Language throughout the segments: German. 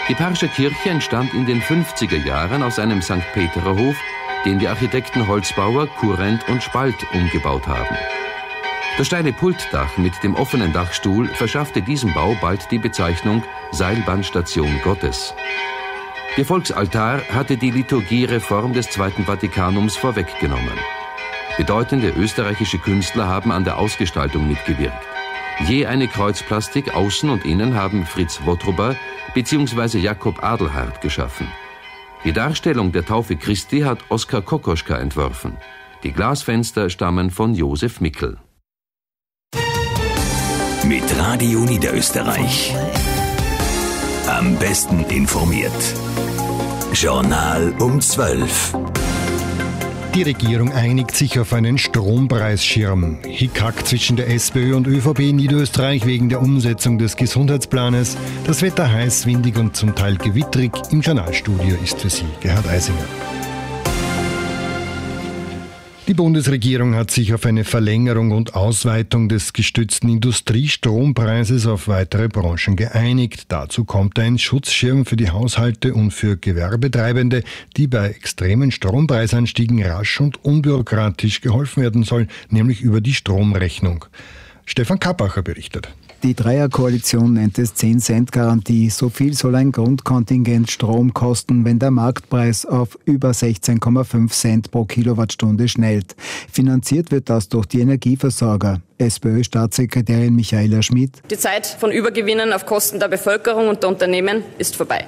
Die Parscher Kirche entstand in den 50er Jahren aus einem St. Peterer Hof, den die Architekten Holzbauer, Kurrent und Spalt umgebaut haben. Das steile Pultdach mit dem offenen Dachstuhl verschaffte diesem Bau bald die Bezeichnung Seilbahnstation Gottes. Der Volksaltar hatte die Liturgiereform des Zweiten Vatikanums vorweggenommen. Bedeutende österreichische Künstler haben an der Ausgestaltung mitgewirkt. Je eine Kreuzplastik außen und innen haben Fritz Wottruber bzw. Jakob Adelhard geschaffen. Die Darstellung der Taufe Christi hat Oskar Kokoschka entworfen. Die Glasfenster stammen von Josef Mickel. Mit Radio Niederösterreich. Am besten informiert. Journal um 12. Die Regierung einigt sich auf einen Strompreisschirm. Hickhack zwischen der SPÖ und ÖVP in Niederösterreich wegen der Umsetzung des Gesundheitsplanes. Das Wetter heiß, windig und zum Teil gewittrig. Im Journalstudio ist für Sie Gerhard Eisinger. Die Bundesregierung hat sich auf eine Verlängerung und Ausweitung des gestützten Industriestrompreises auf weitere Branchen geeinigt. Dazu kommt ein Schutzschirm für die Haushalte und für Gewerbetreibende, die bei extremen Strompreisanstiegen rasch und unbürokratisch geholfen werden soll, nämlich über die Stromrechnung. Stefan Kappacher berichtet. Die Dreierkoalition nennt es 10-Cent-Garantie. So viel soll ein Grundkontingent Strom kosten, wenn der Marktpreis auf über 16,5 Cent pro Kilowattstunde schnellt. Finanziert wird das durch die Energieversorger. SPÖ-Staatssekretärin Michaela Schmidt. Die Zeit von Übergewinnen auf Kosten der Bevölkerung und der Unternehmen ist vorbei.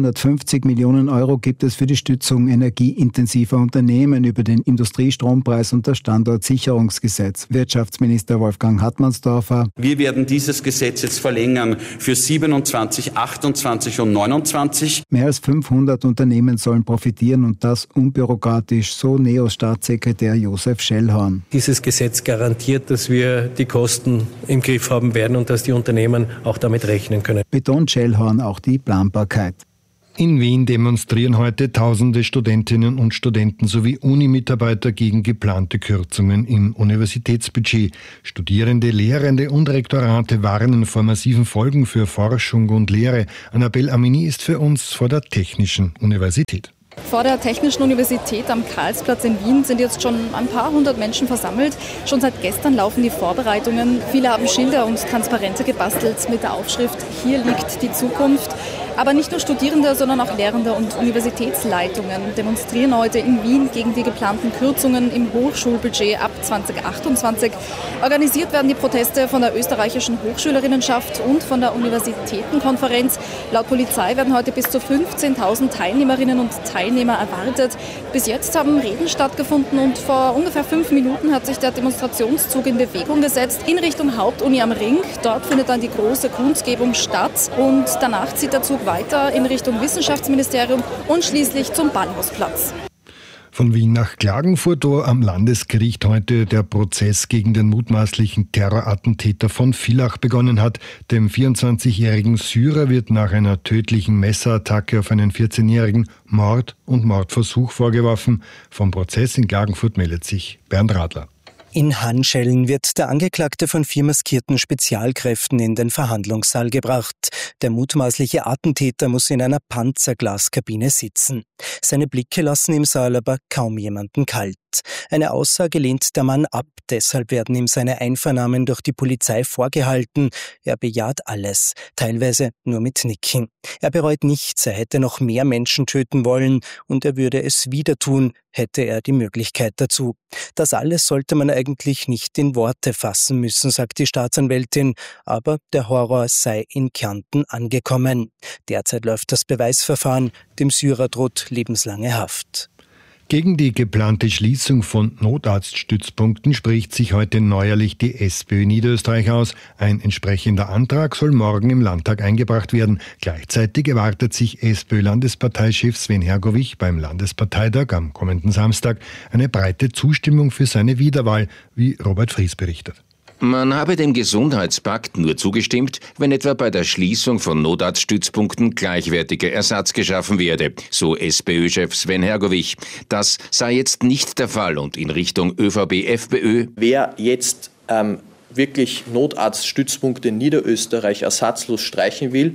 750 Millionen Euro gibt es für die Stützung energieintensiver Unternehmen über den Industriestrompreis und das Standortsicherungsgesetz. Wirtschaftsminister Wolfgang Hartmannsdorfer. Wir werden dieses Gesetz jetzt verlängern für 27, 28 und 29. Mehr als 500 Unternehmen sollen profitieren und das unbürokratisch, so NEOS-Staatssekretär Josef Schellhorn. Dieses Gesetz garantiert, dass wir die Kosten im Griff haben werden und dass die Unternehmen auch damit rechnen können. Betont Schellhorn auch die Planbarkeit. In Wien demonstrieren heute tausende Studentinnen und Studenten sowie Unimitarbeiter gegen geplante Kürzungen im Universitätsbudget. Studierende, Lehrende und Rektorate warnen vor massiven Folgen für Forschung und Lehre. Annabel Amini ist für uns vor der Technischen Universität. Vor der Technischen Universität am Karlsplatz in Wien sind jetzt schon ein paar hundert Menschen versammelt. Schon seit gestern laufen die Vorbereitungen. Viele haben Schilder und Transparente gebastelt mit der Aufschrift „Hier liegt die Zukunft“. Aber nicht nur Studierende, sondern auch Lehrende und Universitätsleitungen demonstrieren heute in Wien gegen die geplanten Kürzungen im Hochschulbudget ab 2028. Organisiert werden die Proteste von der österreichischen Hochschülerinnenschaft und von der Universitätenkonferenz. Laut Polizei werden heute bis zu 15.000 Teilnehmerinnen und Teilnehmer erwartet. Bis jetzt haben Reden stattgefunden und vor ungefähr 5 Minuten hat sich der Demonstrationszug in Bewegung gesetzt in Richtung Hauptuni am Ring. Dort findet dann die große Kundgebung statt und danach zieht der Zug weiter in Richtung Wissenschaftsministerium und schließlich zum Bahnhofsplatz. Von Wien nach Klagenfurt, wo am Landesgericht heute der Prozess gegen den mutmaßlichen Terrorattentäter von Villach begonnen hat. Dem 24-jährigen Syrer wird nach einer tödlichen Messerattacke auf einen 14-jährigen Mord und Mordversuch vorgeworfen. Vom Prozess in Klagenfurt meldet sich Bernd Radler. In Handschellen wird der Angeklagte von 4 maskierten Spezialkräften in den Verhandlungssaal gebracht. Der mutmaßliche Attentäter muss in einer Panzerglaskabine sitzen. Seine Blicke lassen im Saal aber kaum jemanden kalt. Eine Aussage lehnt der Mann ab, deshalb werden ihm seine Einvernahmen durch die Polizei vorgehalten. Er bejaht alles, teilweise nur mit Nicken. Er bereut nichts, er hätte noch mehr Menschen töten wollen und er würde es wieder tun, hätte er die Möglichkeit dazu. Das alles sollte man eigentlich nicht in Worte fassen müssen, sagt die Staatsanwältin, aber der Horror sei in Kärnten angekommen. Derzeit läuft das Beweisverfahren, dem Syrer droht lebenslange Haft. Gegen die geplante Schließung von Notarztstützpunkten spricht sich heute neuerlich die SPÖ Niederösterreich aus. Ein entsprechender Antrag soll morgen im Landtag eingebracht werden. Gleichzeitig erwartet sich SPÖ-Landesparteichef Sven Hergovich beim Landesparteitag am kommenden Samstag eine breite Zustimmung für seine Wiederwahl, wie Robert Fries berichtet. Man habe dem Gesundheitspakt nur zugestimmt, wenn etwa bei der Schließung von Notarztstützpunkten gleichwertiger Ersatz geschaffen werde, so SPÖ-Chef Sven Hergovich. Das sei jetzt nicht der Fall und in Richtung ÖVP-FPÖ. Wer jetzt wirklich Notarztstützpunkte in Niederösterreich ersatzlos streichen will,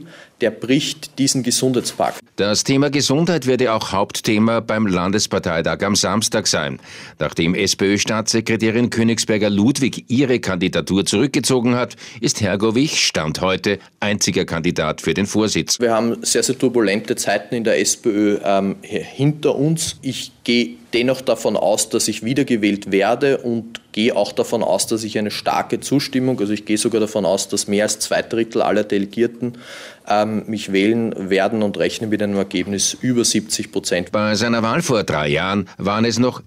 der bricht diesen Gesundheitspakt. Das Thema Gesundheit werde auch Hauptthema beim Landesparteitag am Samstag sein. Nachdem SPÖ-Staatssekretärin Königsberger-Ludwig ihre Kandidatur zurückgezogen hat, ist Hergovich Stand heute einziger Kandidat für den Vorsitz. Wir haben sehr, sehr turbulente Zeiten in der SPÖ hinter uns. Ich gehe dennoch davon aus, dass ich wiedergewählt werde und gehe auch davon aus, dass ich eine starke Zustimmung, also ich gehe sogar davon aus, dass mehr als 2/3 aller Delegierten mich wählen werden und rechne mit einem Ergebnis über 70%. Bei seiner Wahl vor 3 Jahren waren es noch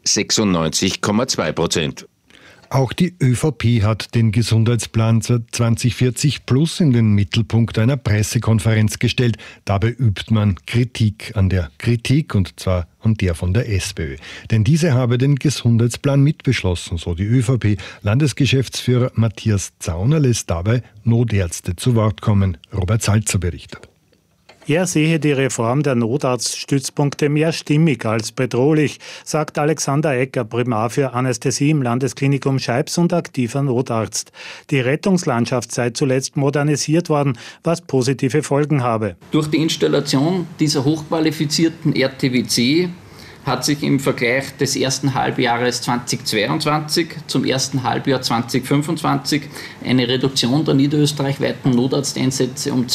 96,2%. Auch die ÖVP hat den Gesundheitsplan 2040 plus in den Mittelpunkt einer Pressekonferenz gestellt. Dabei übt man Kritik an der Kritik, und zwar an der von der SPÖ. Denn diese habe den Gesundheitsplan mitbeschlossen, so die ÖVP. Landesgeschäftsführer Matthias Zauner lässt dabei Notärzte zu Wort kommen. Robert Salzer berichtet. Er sehe die Reform der Notarztstützpunkte mehr stimmig als bedrohlich, sagt Alexander Ecker, Primar für Anästhesie im Landesklinikum Scheibs und aktiver Notarzt. Die Rettungslandschaft sei zuletzt modernisiert worden, was positive Folgen habe. Durch die Installation dieser hochqualifizierten RTWC hat sich im Vergleich des ersten Halbjahres 2022 zum ersten Halbjahr 2025 eine Reduktion der niederösterreichweiten Notarzteinsätze um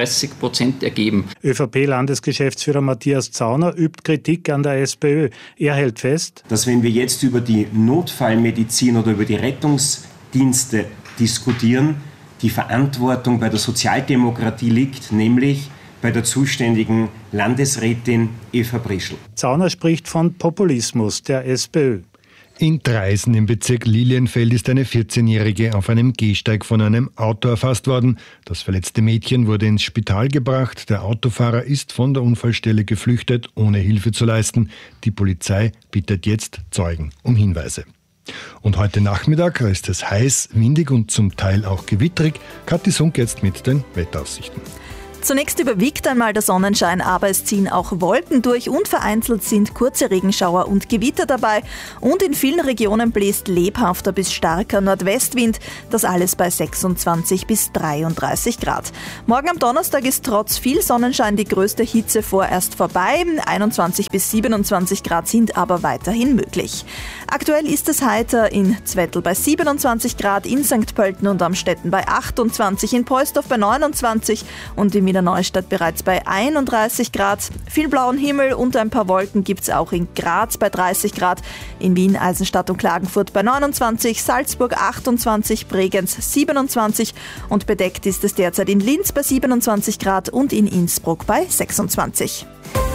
32% ergeben. ÖVP-Landesgeschäftsführer Matthias Zauner übt Kritik an der SPÖ. Er hält fest, dass wenn wir jetzt über die Notfallmedizin oder über die Rettungsdienste diskutieren, die Verantwortung bei der Sozialdemokratie liegt, nämlich bei der zuständigen Landesrätin Eva Brischl. Zauner spricht von Populismus der SPÖ. In Traisen im Bezirk Lilienfeld ist eine 14-Jährige auf einem Gehsteig von einem Auto erfasst worden. Das verletzte Mädchen wurde ins Spital gebracht. Der Autofahrer ist von der Unfallstelle geflüchtet, ohne Hilfe zu leisten. Die Polizei bittet jetzt Zeugen um Hinweise. Und heute Nachmittag ist es heiß, windig und zum Teil auch gewitterig. Kathi Sunk jetzt mit den Wetteraussichten. Zunächst überwiegt einmal der Sonnenschein, aber es ziehen auch Wolken durch und vereinzelt sind kurze Regenschauer und Gewitter dabei. Und in vielen Regionen bläst lebhafter bis starker Nordwestwind, das alles bei 26 bis 33 Grad. Morgen am Donnerstag ist trotz viel Sonnenschein die größte Hitze vorerst vorbei. 21 bis 27 Grad sind aber weiterhin möglich. Aktuell ist es heiter in Zwettl bei 27 Grad, in St. Pölten und Amstetten bei 28, in Poisdorf bei 29 und in Wiener Neustadt bereits bei 31 Grad. Viel blauen Himmel und ein paar Wolken gibt es auch in Graz bei 30 Grad, in Wien, Eisenstadt und Klagenfurt bei 29, Salzburg 28, Bregenz 27 und bedeckt ist es derzeit in Linz bei 27 Grad und in Innsbruck bei 26.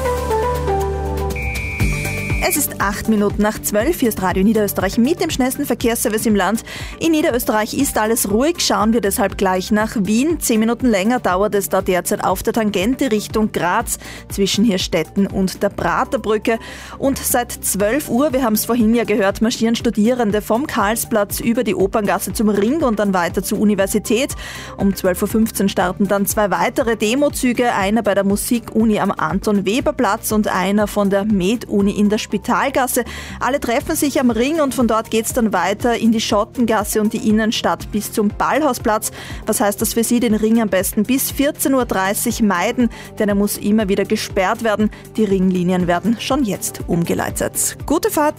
Es ist 8 Minuten nach 12. Hier ist Radio Niederösterreich mit dem schnellsten Verkehrsservice im Land. In Niederösterreich ist alles ruhig. Schauen wir deshalb gleich nach Wien. 10 Minuten länger dauert es da derzeit auf der Tangente Richtung Graz zwischen Hirstetten und der Praterbrücke. Und seit 12 Uhr, wir haben es vorhin ja gehört, marschieren Studierende vom Karlsplatz über die Operngasse zum Ring und dann weiter zur Universität. Um 12.15 Uhr starten dann 2 weitere Demozüge. Einer bei der Musikuni am Anton-Weber-Platz und einer von der Med-Uni in der Spitalgasse. Alle treffen sich am Ring und von dort geht es dann weiter in die Schottengasse und die Innenstadt bis zum Ballhausplatz. Was heißt das für Sie? Den Ring am besten bis 14.30 Uhr meiden, denn er muss immer wieder gesperrt werden. Die Ringlinien werden schon jetzt umgeleitet. Gute Fahrt!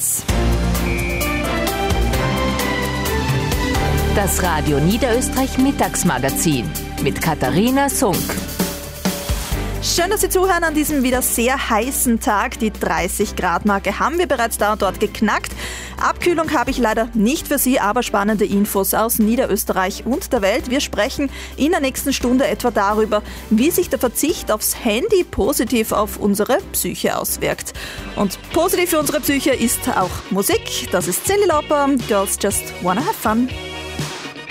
Das Radio Niederösterreich Mittagsmagazin mit Katharina Sunk. Schön, dass Sie zuhören an diesem wieder sehr heißen Tag. Die 30-Grad-Marke haben wir bereits da und dort geknackt. Abkühlung habe ich leider nicht für Sie, aber spannende Infos aus Niederösterreich und der Welt. Wir sprechen in der nächsten Stunde etwa darüber, wie sich der Verzicht aufs Handy positiv auf unsere Psyche auswirkt. Und positiv für unsere Psyche ist auch Musik. Das ist Cyndi Lauper, Girls Just Wanna Have Fun.